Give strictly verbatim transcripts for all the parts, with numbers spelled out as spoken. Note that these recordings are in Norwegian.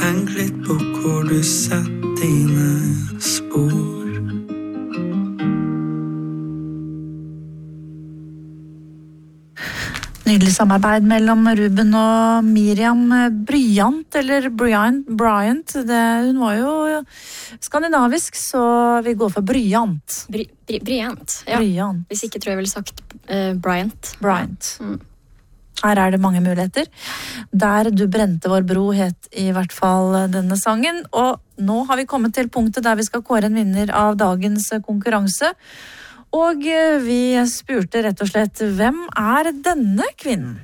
tenk litt på hvor du setter dine spor. Nydelig samarbeid mellom Ruben og Miriam Bryant, eller Bryant, Bryant. Det, hun var jo skandinavisk, så vi går for Bryant. Bry, bry, Bryant, ja. Bryant. Hvis ikke tror jeg vel sagt uh, Bryant. Bryant. Mm. Her er det mange muligheter. Der du brente vår bro het i hvert fall denne sangen. Og nå har vi kommet til punktet der vi skal kåre en vinner av dagens konkurranse. Og vi spurte rett og slett, hvem er denne kvinnen?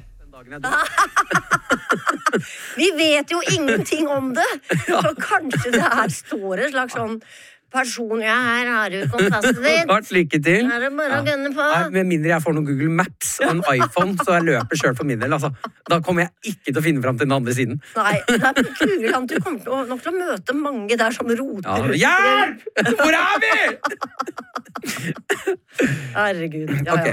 Vi vet jo ingenting om det, så kanskje det her står en slags sånn person, ja, her har du kompasset ditt. Klart, lykke til. Er det bare å gønne på? Ja, med mindre jeg får noen Google Maps og en iPhone, så jeg løper selv for min del. Altså, da kommer jeg ikke til å finne frem til den andre siden. Nei, det er Kugeland. Du kommer til å, nok til å møte mange der som roter. Ja, hjelp! Hvor er vi? Herregud, ja, okay.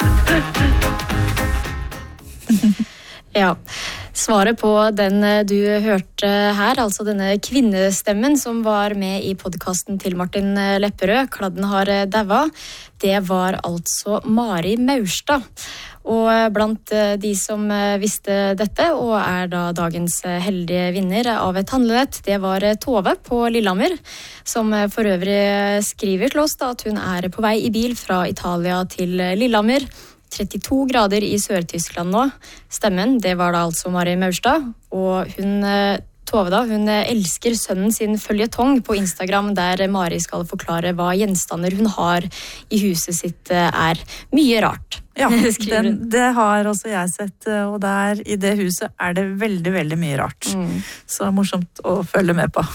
Ja. Ja, svaret på den du hørte her, altså denne kvinnestemmen som var med i podcasten til Martin Lepperød, Kladden har dæva, det var altså Mari Maurstad. Og blant de som visste dette, og er da dagens heldige vinner av et handlenett, det var Tove på Lillehammer, som for øvrig skriver til oss da, at hun er på vei i bil fra Italia til Lillehammer, trettito grader i Sør-Tyskland nå. Stemmen, det var da altså Mari Maurstad, og hun, Tove da, hun elsker sønnen sin føljetong på Instagram, der Mari skal forklare hva gjenstander hun har i huset sitt er. Mye rart. Ja, den, det har også jeg sett, og der i det huset er det veldig, veldig mye rart. Mm. Så morsomt å følge med på.